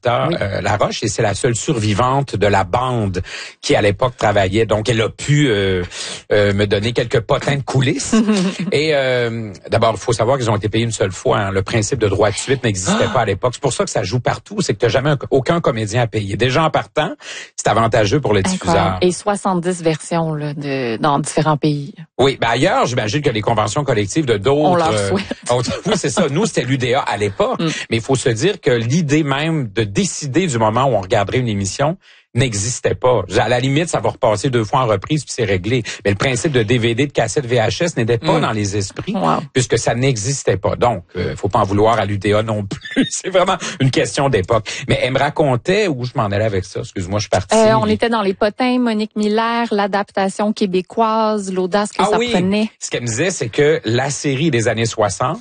Rita Laroche, et c'est la seule survivante de la bande qui, à l'époque, travaillait. Donc, elle a pu me donner quelques potins de coulisses. Et d'abord, il faut savoir qu'ils ont été payés une seule fois. Hein. Le principe de droit de suite n'existait pas à l'époque. C'est pour ça que ça joue partout. C'est que tu n'as jamais aucun comédien à payer. Déjà en partant, c'est avantageux pour le diffuseur. Et 70 versions là, dans différents pays. Oui, ben ailleurs, j'imagine que les conventions collectives de d'autres... On leur souhaite. Oui, c'est ça. Nous, c'était l'UDA à l'époque. Mais il faut se dire que l'idée même de décider du moment où on regarderait une émission n'existait pas. À la limite, ça va repasser 2 fois en reprise puis c'est réglé. Mais le principe de DVD, de cassette VHS n'était pas dans les esprits puisque ça n'existait pas. Donc, faut pas en vouloir à l'UDA non plus. C'est vraiment une question d'époque. Mais elle me racontait où je m'en allais avec ça. Excuse-moi, je suis partie. On était dans Les Potins, Monique Miller, l'adaptation québécoise, l'audace que ça prenait. Ce qu'elle me disait, c'est que la série des années 60,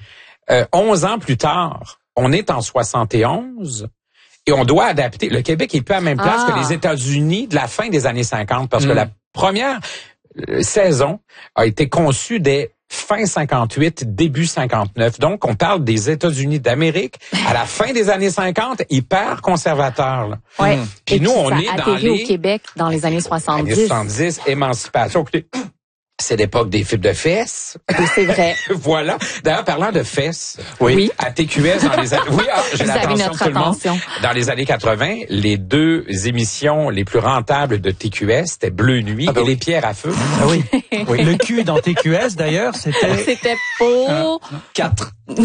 11 ans plus tard, on est en 71... Et on doit adapter. Le Québec est plus à la même place que les États-Unis de la fin des années 50 parce que la première saison a été conçue dès fin 58, début 59. Donc, on parle des États-Unis d'Amérique à la fin des années 50, hyper conservateurs. Oui. Puis nous, on est dans au Québec dans les années 70. Années 70, émancipation. Écoutez, c'est l'époque des fibres de fesses. Oui, c'est vrai. Voilà. D'ailleurs, parlant de fesses, à TQS dans les années... Oui, j'ai l'attention de tout le monde. Dans les années 80, les 2 émissions les plus rentables de TQS, c'était Bleu Nuit et Les Pierres à Feu. Ah oui. Le cul dans TQS, d'ailleurs, c'était... C'était pour... 4. On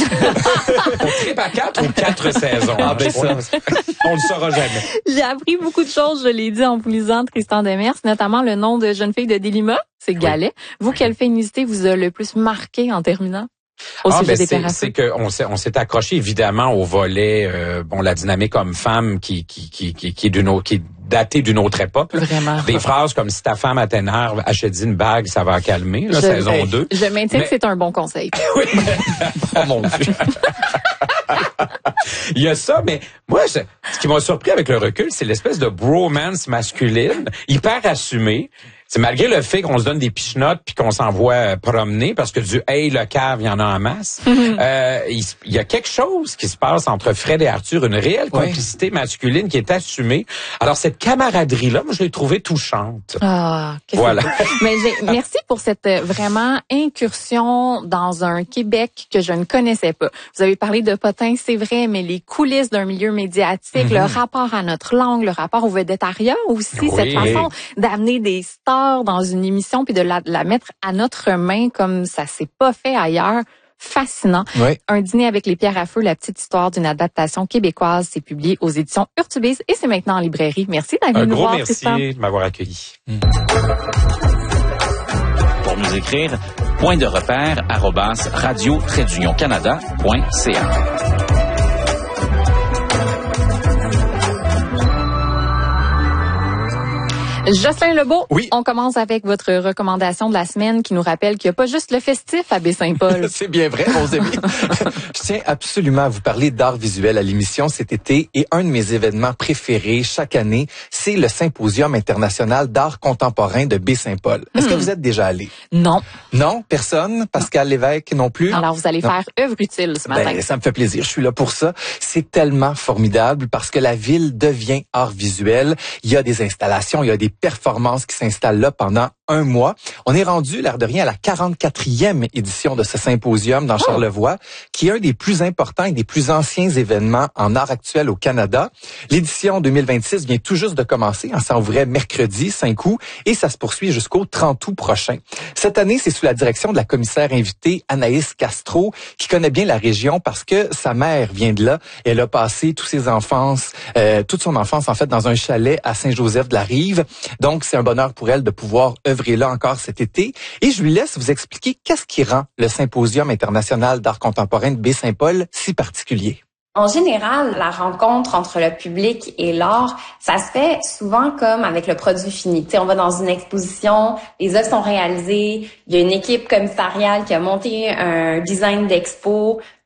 tripe à 4 ou 4 saisons? On le saura jamais. J'ai appris beaucoup de choses, je l'ai dit en vous lisant Tristan Demers, notamment le nom de jeune fille de Delima. C'est Galet. Vous, quelle féminité vous a le plus marqué en terminant? C'est que on s'est accroché évidemment au volet la dynamique homme-femme qui est datée d'une autre époque. Vraiment. Des phrases comme si ta femme t'énerve, achète une bague, ça va calmer, saison 2. Je maintiens que c'est un bon conseil. Oui. Oh mon Dieu. Il y a ça, mais moi, ce qui m'a surpris avec le recul, c'est l'espèce de bromance masculine, hyper assumée. C'est malgré le fait qu'on se donne des pichenottes puis qu'on s'envoie promener parce que du hey le cave, il y en a en masse. Il y a quelque chose qui se passe entre Fred et Arthur, une réelle complicité masculine qui est assumée. Alors cette camaraderie là, moi je l'ai trouvée touchante. Voilà. Mais merci pour cette vraiment incursion dans un Québec que je ne connaissais pas. Vous avez parlé de Potins, c'est vrai, mais les coulisses d'un milieu médiatique, le rapport à notre langue, le rapport au védétariat aussi, cette façon d'amener des stars dans une émission puis de la mettre à notre main comme ça s'est pas fait ailleurs. Fascinant. Un dîner avec les pierres à feu, la petite histoire d'une adaptation québécoise, c'est publié aux éditions Urtubis et c'est maintenant en librairie. Merci d'avoir nous voir, Tristan. Un gros merci de m'avoir accueilli. Pour nous écrire, point-de-repère@radio-canada.ca. Jocelyn Lebeau, on commence avec votre recommandation de la semaine qui nous rappelle qu'il n'y a pas juste le festif à Baie-Saint-Paul. C'est bien vrai, mon ami. Je tiens absolument à vous parler d'art visuel à l'émission cet été et un de mes événements préférés chaque année, c'est le Symposium international d'art contemporain de Baie-Saint-Paul. Est-ce que vous êtes déjà allé? Non. Non? Personne? Pascal Lévesque non plus? Alors, vous allez faire œuvre utile ce matin. Ça me fait plaisir. Je suis là pour ça. C'est tellement formidable parce que la ville devient art visuel. Il y a des installations, il y a des performances qui s'installent là pendant un mois. On est rendu, l'air de rien, à la 44e édition de ce symposium dans Charlevoix, qui est un des plus importants et des plus anciens événements en art actuel au Canada. L'édition 2026 vient tout juste de commencer. Ça ouvrait mercredi 5 août et ça se poursuit jusqu'au 30 août prochain. Cette année, c'est sous la direction de la commissaire invitée Anaïs Castro, qui connaît bien la région parce que sa mère vient de là. Elle a passé toute son enfance en fait dans un chalet à Saint-Joseph-de-la-Rive. Donc, c'est un bonheur pour elle de pouvoir œuvrer là encore cet été. Et je lui laisse vous expliquer qu'est-ce qui rend le Symposium international d'art contemporain de Baie-Saint-Paul si particulier. En général, la rencontre entre le public et l'art, ça se fait souvent comme avec le produit fini. Tu sais, on va dans une exposition, les œuvres sont réalisées, il y a une équipe commissariale qui a monté un design d'expo,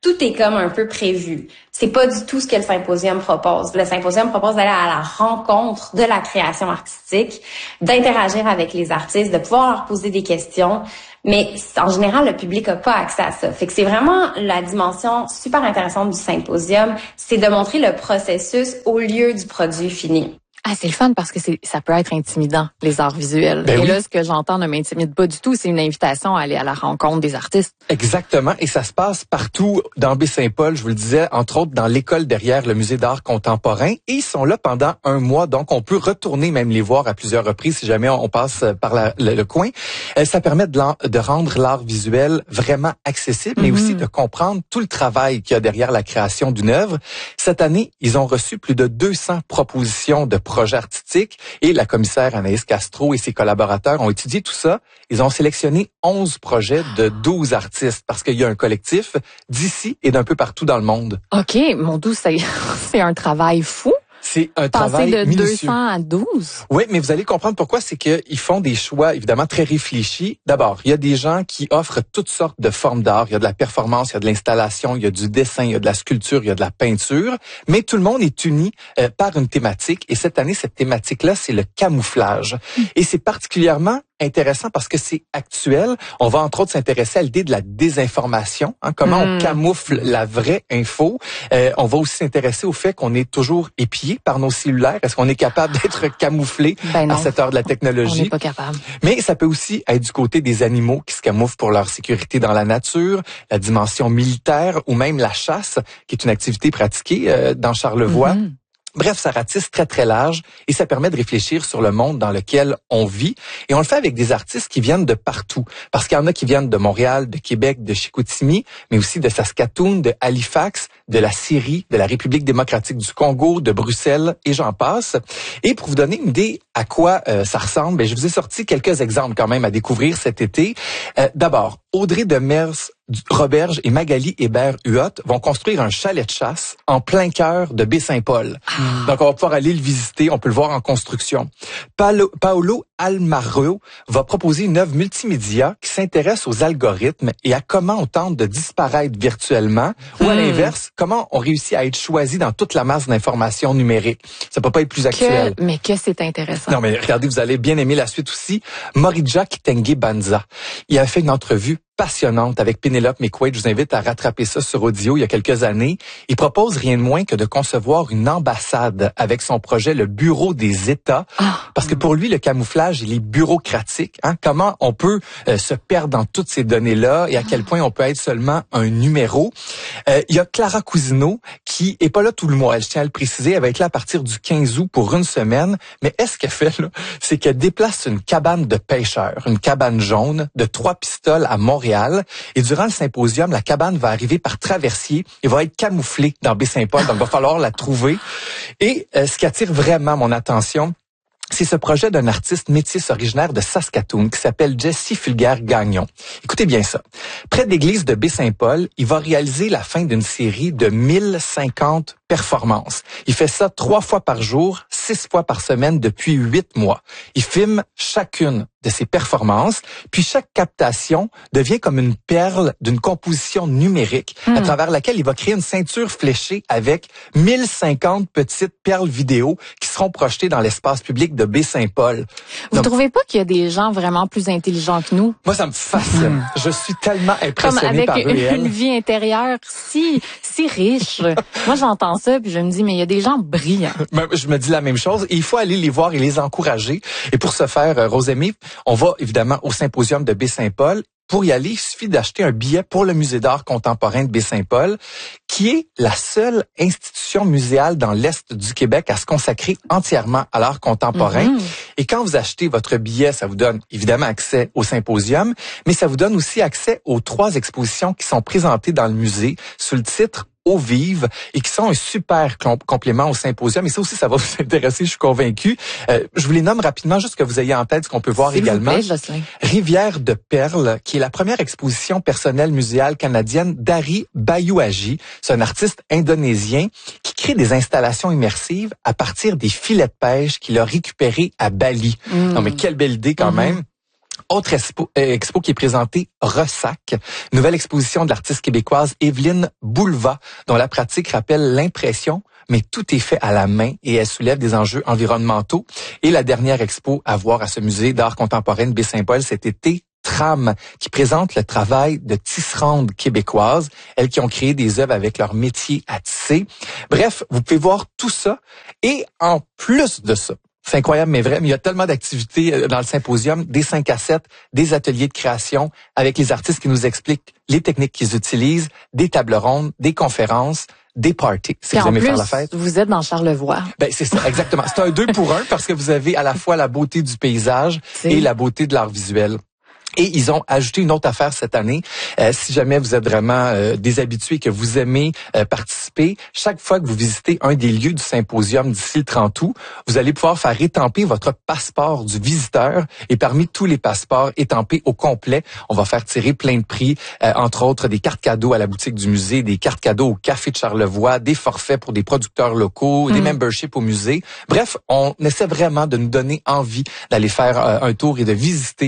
tout est comme un peu prévu. C'est pas du tout ce que le symposium propose. Le symposium propose d'aller à la rencontre de la création artistique, d'interagir avec les artistes, de pouvoir leur poser des questions. Mais en général, le public n'a pas accès à ça. Fait que c'est vraiment la dimension super intéressante du symposium, c'est de montrer le processus au lieu du produit fini. Ah, c'est le fun parce que ça peut être intimidant, les arts visuels. Ben et oui. là, ce que j'entends ne m'intimide pas du tout. C'est une invitation à aller à la rencontre des artistes. Exactement. Et ça se passe partout dans Baie-Saint-Paul. Je vous le disais, entre autres dans l'école derrière le musée d'art contemporain. Et ils sont là pendant un mois. Donc, on peut retourner même les voir à plusieurs reprises si jamais on passe par le coin. Ça permet de rendre l'art visuel vraiment accessible, mais aussi de comprendre tout le travail qu'il y a derrière la création d'une œuvre. Cette année, ils ont reçu plus de 200 propositions de projets artistiques et la commissaire Anaïs Castro et ses collaborateurs ont étudié tout ça. Ils ont sélectionné 11 projets de 12 artistes parce qu'il y a un collectif d'ici et d'un peu partout dans le monde. OK, mon doux, c'est un travail fou. C'est un Passer travail de minutieux. 200 à 12. Oui, mais vous allez comprendre pourquoi. C'est qu'ils font des choix évidemment très réfléchis. D'abord, il y a des gens qui offrent toutes sortes de formes d'art. Il y a de la performance, il y a de l'installation, il y a du dessin, il y a de la sculpture, il y a de la peinture. Mais tout le monde est uni par une thématique. Et cette année, cette thématique-là, c'est le camouflage. Et c'est particulièrement intéressant parce que c'est actuel. On va entre autres s'intéresser à l'idée de la désinformation, comment on camoufle la vraie info. On va aussi s'intéresser au fait qu'on est toujours épié par nos cellulaires. Est-ce qu'on est capable d'être camouflé à cette heure de la technologie? On n'est pas capable. Mais ça peut aussi être du côté des animaux qui se camouflent pour leur sécurité dans la nature, la dimension militaire ou même la chasse, qui est une activité pratiquée dans Charlevoix. Bref, ça ratisse très, très large et ça permet de réfléchir sur le monde dans lequel on vit. Et on le fait avec des artistes qui viennent de partout. Parce qu'il y en a qui viennent de Montréal, de Québec, de Chicoutimi, mais aussi de Saskatoon, de Halifax, de la Syrie, de la République démocratique du Congo, de Bruxelles et j'en passe. Et pour vous donner une idée à quoi ça ressemble, je vous ai sorti quelques exemples quand même à découvrir cet été. D'abord, Audrey Demers Roberge et Magali Hébert-Huot vont construire un chalet de chasse en plein cœur de Baie-Saint-Paul. Donc, on va pouvoir aller le visiter. On peut le voir en construction. Paolo Almaro va proposer une œuvre multimédia qui s'intéresse aux algorithmes et à comment on tente de disparaître virtuellement ou à l'inverse, comment on réussit à être choisi dans toute la masse d'informations numériques. Ça peut pas être plus actuel. Mais que c'est intéressant. Non, mais regardez, vous allez bien aimer la suite aussi. Morija Kitenge Banza. Il a fait une entrevue passionnante avec Pénélope McQuaid. Je vous invite à rattraper ça sur audio il y a quelques années. Il propose rien de moins que de concevoir une ambassade avec son projet Le Bureau des États. Parce que pour lui, le camouflage, il est bureaucratique. Comment on peut se perdre dans toutes ces données-là et à quel point on peut être seulement un numéro. Il y a Clara Cousineau qui est pas là tout le mois. Je tiens à le préciser. Elle va être là à partir du 15 août pour une semaine. Mais ce qu'elle fait, là, c'est qu'elle déplace une cabane de pêcheurs, une cabane jaune de 3 pistoles à Montréal. Et durant le symposium, la cabane va arriver par traversier et va être camouflée dans Baie-Saint-Paul. Donc, il va falloir la trouver. Et ce qui attire vraiment mon attention, c'est ce projet d'un artiste métis originaire de Saskatoon qui s'appelle Jesse Fulguère-Gagnon. Écoutez bien ça. Près de l'église de Baie-Saint-Paul, il va réaliser la fin d'une série de 1050 performances. Il fait ça 3 fois par jour, 6 fois par semaine depuis 8 mois. Il filme chacune de ses performances, puis chaque captation devient comme une perle d'une composition numérique à travers laquelle il va créer une ceinture fléchée avec 1050 petites perles vidéo qui seront projetées dans l'espace public de Baie-Saint-Paul. Vous trouvez pas qu'il y a des gens vraiment plus intelligents que nous? Moi, ça me fascine. Je suis tellement impressionné par eux et Avec elles. une vie intérieure si riche. Moi, j'entends ça puis je me dis, mais il y a des gens brillants. Je me dis la même chose. Et il faut aller les voir et les encourager. Et pour ce faire, Rosemée, on va évidemment au symposium de Baie-Saint-Paul. Pour y aller, il suffit d'acheter un billet pour le Musée d'art contemporain de Baie-Saint-Paul, qui est la seule institution muséale dans l'Est du Québec à se consacrer entièrement à l'art contemporain. Et quand vous achetez votre billet, ça vous donne évidemment accès au symposium, mais ça vous donne aussi accès aux 3 expositions qui sont présentées dans le musée sous le titre Eau vive et qui sont un super complément au symposium. Et ça aussi, ça va vous intéresser, je suis convaincu. Je vous les nomme rapidement, juste que vous ayez en tête ce qu'on peut voir également. S'il vous plaît, Jocelyn. Rivière de Perles, qui est la première exposition personnelle muséale canadienne d'Ari Bayouaji. C'est un artiste indonésien qui crée des installations immersives à partir des filets de pêche qu'il a récupérés à Bali. Non, mais quelle belle idée quand même. Autre expo qui est présentée, Ressac, nouvelle exposition de l'artiste québécoise Evelyne Boulva, dont la pratique rappelle l'impression, mais tout est fait à la main et elle soulève des enjeux environnementaux. Et la dernière expo à voir à ce musée d'art contemporain de Baie-Saint-Paul cet été, Tram, qui présente le travail de tisserandes québécoises, elles qui ont créé des œuvres avec leur métier à tisser. Bref, vous pouvez voir tout ça. Et en plus de ça, c'est incroyable, mais vrai, mais il y a tellement d'activités dans le symposium, des 5 à 7, des ateliers de création avec les artistes qui nous expliquent les techniques qu'ils utilisent, des tables rondes, des conférences, des parties, si vous aimez faire la fête. Vous êtes dans Charlevoix. Ben, c'est ça, exactement. C'est un 2 pour 1 parce que vous avez à la fois la beauté du paysage et la beauté de l'art visuel. Et ils ont ajouté une autre affaire cette année. Si jamais vous êtes vraiment des habitués que vous aimez participer, chaque fois que vous visitez un des lieux du symposium d'ici le 30 août, vous allez pouvoir faire étamper votre passeport du visiteur. Et parmi tous les passeports étampés au complet, on va faire tirer plein de prix, entre autres des cartes cadeaux à la boutique du musée, des cartes cadeaux au Café de Charlevoix, des forfaits pour des producteurs locaux, des memberships au musée. Bref, on essaie vraiment de nous donner envie d'aller faire un tour et de visiter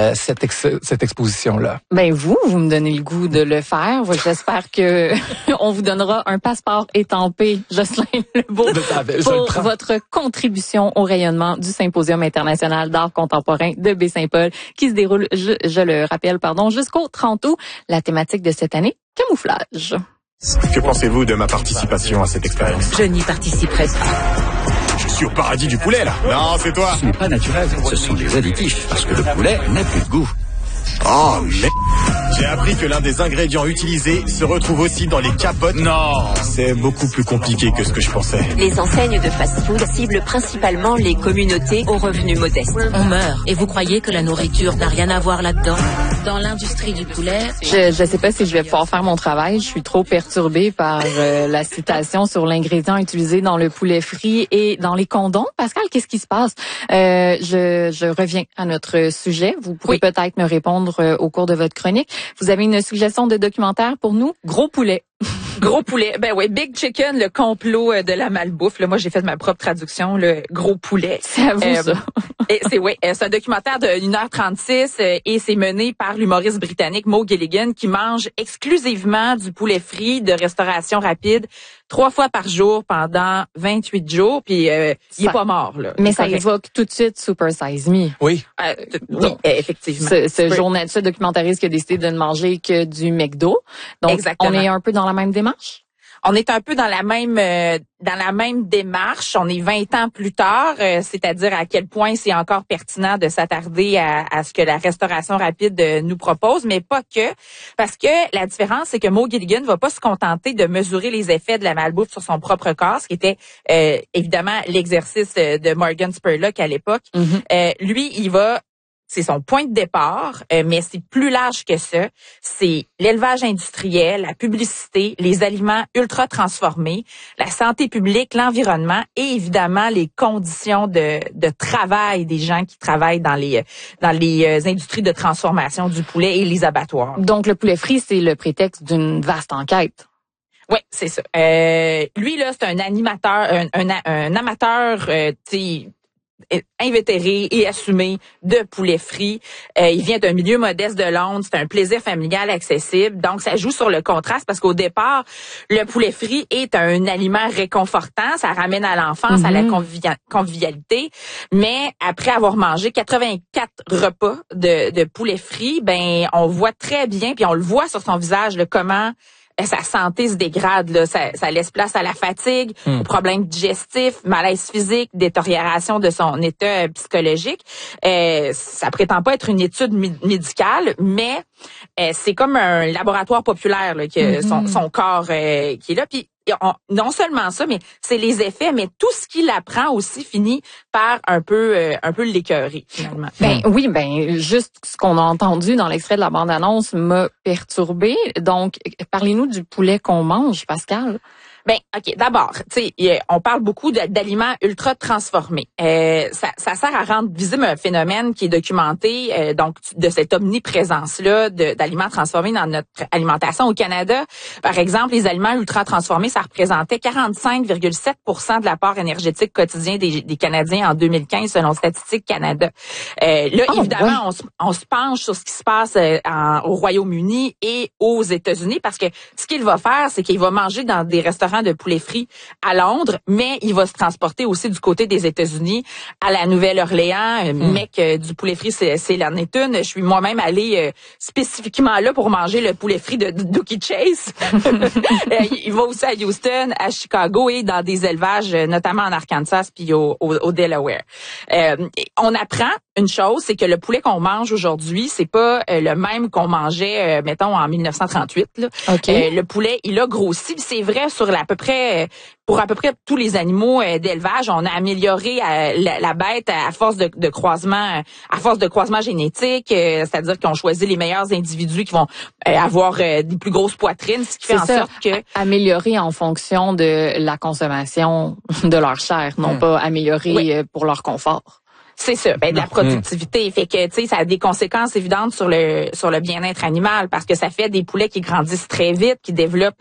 cette exposition-là. Ben vous me donnez le goût de le faire. J'espère que on vous donnera un passeport étampé, Jocelyn Lebeau, pour votre contribution au rayonnement du Symposium international d'art contemporain de Baie-Saint-Paul, qui se déroule, je le rappelle, jusqu'au 30 août. La thématique de cette année, camouflage. Que pensez-vous de ma participation à cette expérience? Je n'y participerai pas. Je suis au paradis du poulet, là. Non, c'est toi. Ce n'est pas naturel, ce sont des additifs, parce que le poulet n'a plus de goût. Oh, merde. J'ai appris que l'un des ingrédients utilisés se retrouve aussi dans les capotes. Non, c'est beaucoup plus compliqué que ce que je pensais. Les enseignes de fast-food ciblent principalement les communautés aux revenus modestes. On meurt. Et vous croyez que la nourriture n'a rien à voir là-dedans? Dans l'industrie du poulet... Je sais pas si je vais pouvoir faire mon travail. Je suis trop perturbée par la citation sur l'ingrédient utilisé dans le poulet frit et dans les condoms. Pascal, qu'est-ce qui se passe? Je reviens à notre sujet. Vous pourrez peut-être me répondre au cours de votre chronique. Vous avez une suggestion de documentaire pour nous? Gros poulet. Gros poulet. Ben oui, Big Chicken, le complot de la malbouffe. Là, moi, j'ai fait ma propre traduction, le gros poulet. C'est à vous, ça. C'est un documentaire de 1h36 et c'est mené par l'humoriste britannique Mo Gilligan qui mange exclusivement du poulet frit de restauration rapide 3 fois par jour pendant 28 jours. Puis, il est pas mort, là. Mais ça évoque tout de suite Super Size Me. Oui. Oui, effectivement. Ce documentariste qui a décidé de ne manger que du McDo. Donc, exactement. On est un peu dans la même démarche? On est un peu dans la même démarche. On est 20 ans plus tard, c'est-à-dire à quel point c'est encore pertinent de s'attarder à ce que la restauration rapide nous propose, mais pas que. Parce que la différence, c'est que Mo Gilligan va pas se contenter de mesurer les effets de la malbouffe sur son propre corps, ce qui était évidemment l'exercice de Morgan Spurlock à l'époque. Lui, c'est son point de départ, mais c'est plus large que ça. C'est l'élevage industriel, la publicité, les aliments ultra transformés, la santé publique, l'environnement et évidemment les conditions de travail des gens qui travaillent dans les industries de transformation du poulet et les abattoirs. Donc le poulet frit, c'est le prétexte d'une vaste enquête. Oui, c'est ça. Lui là, c'est un animateur, un amateur, invétéré et assumé de poulet frit. Il vient d'un milieu modeste de Londres. C'est un plaisir familial accessible. Donc, ça joue sur le contraste parce qu'au départ, le poulet frit est un aliment réconfortant. Ça ramène à l'enfance, à la convivialité. Mais après avoir mangé 84 repas de poulet frit, ben, on voit très bien, puis on le voit sur son visage, comment sa santé se dégrade, là. Ça laisse place à la fatigue, aux problèmes digestifs, malaise physique, détérioration de son état psychologique. Ça prétend pas être une étude médicale, mais c'est comme un laboratoire populaire là, que son corps qui est là. Puis non seulement ça, mais c'est les effets, mais tout ce qu'il apprend aussi finit par un peu l'écœurer, finalement. Juste ce qu'on a entendu dans l'extrait de la bande-annonce m'a perturbée. Donc, parlez-nous du poulet qu'on mange, Pascal. Ben, OK. D'abord, tu sais, on parle beaucoup d'aliments ultra transformés. Ça sert à rendre visible un phénomène qui est documenté, donc de cette omniprésence-là d'aliments transformés dans notre alimentation au Canada. Par exemple, les aliments ultra transformés, ça représentait 45,7% de l'apport énergétique quotidien des Canadiens en 2015, selon Statistique Canada. Évidemment, on se penche sur ce qui se passe au Royaume-Uni et aux États-Unis, parce que ce qu'il va faire, c'est qu'il va manger dans des restaurants de poulet frit à Londres, mais il va se transporter aussi du côté des États-Unis à la Nouvelle-Orléans. Mec, du poulet frit, c'est la Netune. Je suis moi-même allée spécifiquement là pour manger le poulet frit de Dookie Chase. Il va aussi à Houston, à Chicago et dans des élevages, notamment en Arkansas puis au Delaware. On apprend une chose, c'est que le poulet qu'on mange aujourd'hui, c'est pas le même qu'on mangeait, mettons, en 1938. Là. Okay. Le poulet, il a grossi. C'est vrai pour à peu près tous les animaux d'élevage. On a amélioré la bête à force de croisement génétique, c'est-à-dire qu'on choisit les meilleurs individus qui vont avoir des plus grosses poitrines, ce qui fait en sorte que améliorer en fonction de la consommation de leur chair, non pas améliorer pour leur confort. C'est ça, de la productivité. Fait que, tu sais, ça a des conséquences évidentes sur le bien-être animal, parce que ça fait des poulets qui grandissent très vite, qui développent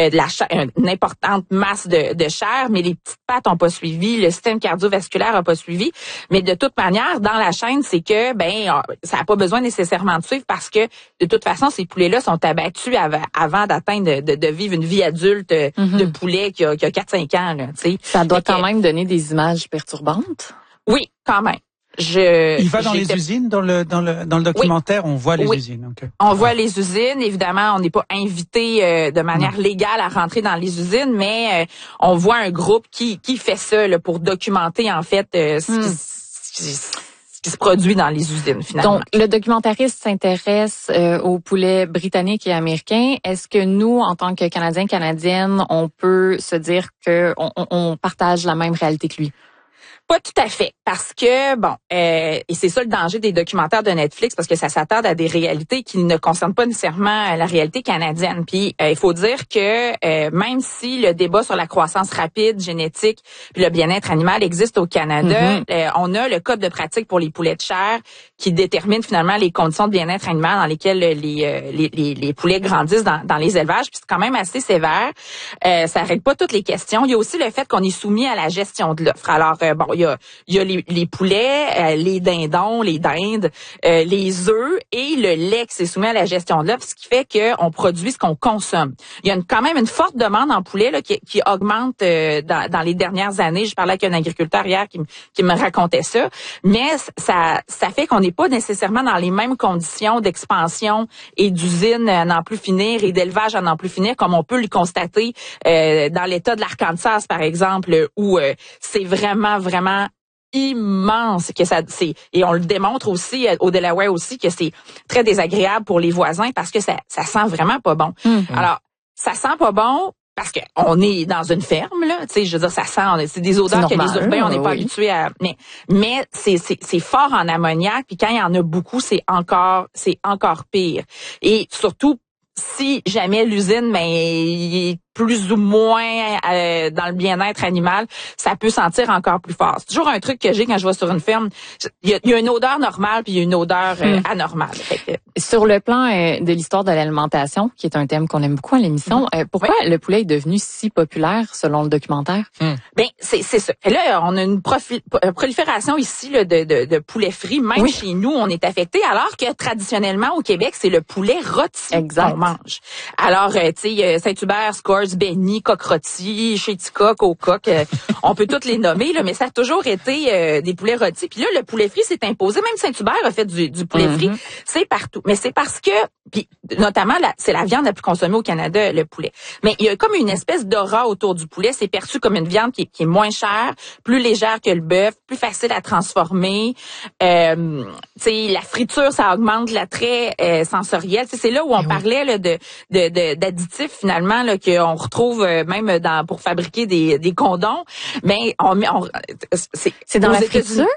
une importante masse de chair, mais les petites pattes ont pas suivi, le système cardiovasculaire a pas suivi. Mais de toute manière, dans la chaîne, c'est que, ça a pas besoin nécessairement de suivre, parce que, de toute façon, ces poulets-là sont abattus avant d'atteindre de vivre une vie adulte de poulet qui a 4-5 ans, là, tu sais. Ça doit quand même donner des images perturbantes. Oui, quand même. Il va dans les usines, dans le documentaire, on voit les usines. Okay. On voit les usines. Évidemment, on n'est pas invité de manière légale à rentrer dans les usines, mais on voit un groupe qui fait ça là, pour documenter en fait ce qui se produit dans les usines, finalement. Donc, le documentariste s'intéresse aux poulets britanniques et américains. Est-ce que nous, en tant que Canadiens, Canadiennes, on peut se dire que on partage la même réalité que lui? Pas tout à fait, parce que, et c'est ça le danger des documentaires de Netflix, parce que ça s'attarde à des réalités qui ne concernent pas nécessairement la réalité canadienne. Puis, il faut dire que même si le débat sur la croissance rapide, génétique, puis le bien-être animal existe au Canada, on a le code de pratique pour les poulets de chair qui détermine finalement les conditions de bien-être animal dans lesquelles les poulets grandissent dans les élevages. Puis c'est quand même assez sévère. Ça règle pas toutes les questions. Il y a aussi le fait qu'on est soumis à la gestion de l'offre. Alors, il y a les poulets, les dindons, les dindes, les œufs et le lait qui est soumis à la gestion de l'offre, ce qui fait qu'on produit ce qu'on consomme. Il y a quand même une forte demande en poulet là, qui augmente dans les dernières années. Je parlais avec un agriculteur hier qui me racontait ça. Mais ça fait qu'on n'est pas nécessairement dans les mêmes conditions d'expansion et d'usine à n'en plus finir et d'élevage à n'en plus finir, comme on peut le constater dans l'État de l'Arkansas, par exemple, où c'est vraiment immense et on le démontre aussi au Delaware aussi que c'est très désagréable pour les voisins parce que ça sent vraiment pas bon. Alors, ça sent pas bon parce que on est dans une ferme là, tu sais, je veux dire ça sent, c'est des odeurs que les urbains on n'est pas habitués à, mais c'est fort en ammoniac, puis quand il y en a beaucoup, c'est encore pire. Et surtout si jamais l'usine est plus ou moins dans le bien-être animal, ça peut sentir encore plus fort. C'est toujours un truc que j'ai quand je vais sur une ferme. Il y a une odeur normale puis il y a une odeur anormale. Sur le plan de l'histoire de l'alimentation, qui est un thème qu'on aime beaucoup à l'émission, pourquoi le poulet est devenu si populaire selon le documentaire? Ben c'est ça. Et là, on a une prolifération ici là, de poulet frit. Même chez nous, on est affecté, alors que traditionnellement au Québec, c'est le poulet rôti qu'on mange. Alors, tu sais, Saint-Hubert, Scores, Benny, Coq rôti, chez Ticoc, au Coq, on peut toutes les nommer, là, mais ça a toujours été des poulets rôtis. Puis là, le poulet frit s'est imposé. Même Saint-Hubert a fait du poulet frit. C'est partout. Mais c'est parce que, puis notamment, c'est la viande la plus consommée au Canada, le poulet. Mais il y a comme une espèce d'aura autour du poulet. C'est perçu comme une viande qui est moins chère, plus légère que le bœuf, plus facile à transformer. Tu sais, la friture, ça augmente l'attrait sensoriel. Tu sais, c'est là où on parlait là, d'additifs finalement là qu'on retrouve même pour fabriquer des condoms. Mais c'est dans la friture.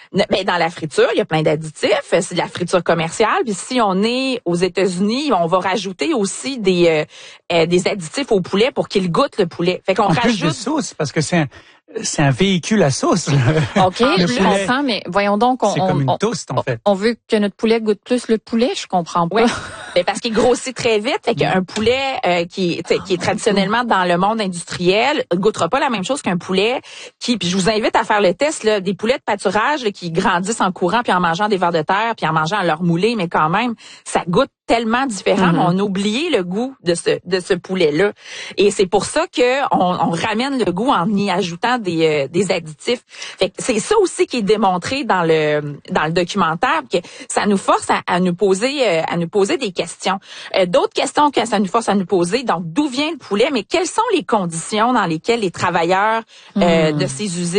Ben, dans la friture, il y a plein d'additifs. C'est de la friture commerciale. Puis si on est aux États-Unis, on va rajouter aussi des additifs au poulet pour qu'il goûte le poulet. Fait qu'on en rajoute plus de sauce, parce que c'est un véhicule à sauce. OK, je comprends, mais voyons donc, c'est comme une toast, en fait. On veut que notre poulet goûte plus le poulet, je comprends pas. Ouais. Ben parce qu'il grossit très vite, fait qu'un poulet qui est traditionnellement dans le monde industriel goûtera pas la même chose qu'un poulet puis je vous invite à faire le test là, des poulets de pâturage là, qui grandissent en courant puis en mangeant des vers de terre puis en mangeant leur moulé, mais quand même ça goûte tellement différent, mais on a oublié le goût de ce poulet-là. Et c'est pour ça que on ramène le goût en y ajoutant des additifs. Fait que c'est ça aussi qui est démontré dans le documentaire, que ça nous force à nous poser des questions. D'autres questions que ça nous force à nous poser, donc d'où vient le poulet, mais quelles sont les conditions dans lesquelles les travailleurs de ces usines